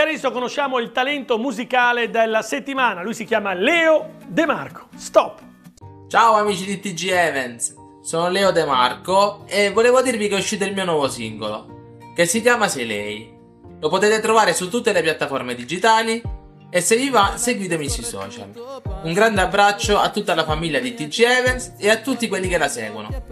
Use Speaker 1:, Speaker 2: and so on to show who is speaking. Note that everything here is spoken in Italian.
Speaker 1: adesso conosciamo il talento musicale della settimana. Lui si chiama Leo De Marco. Stop!
Speaker 2: Ciao amici di TG Events, sono Leo De Marco e volevo dirvi che è uscito il mio nuovo singolo, che si chiama Sei Lei. Lo potete trovare su tutte le piattaforme digitali e se vi va seguitemi sui social. Un grande abbraccio a tutta la famiglia di TG Events e a tutti quelli che la seguono.